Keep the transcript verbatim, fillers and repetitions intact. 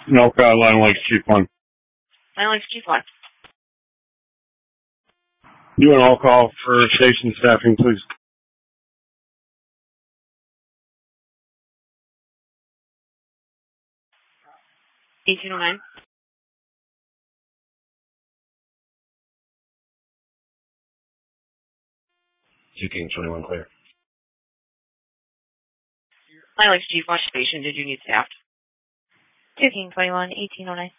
No, uh, Line Lakes Chief one. Line Lakes Chief one. Do an all call for station staffing, please. eighteen oh nine. two King twenty-one clear. Line Lakes Chief, watch station. Did you need staffed? two King twenty-one, eighteen oh nine.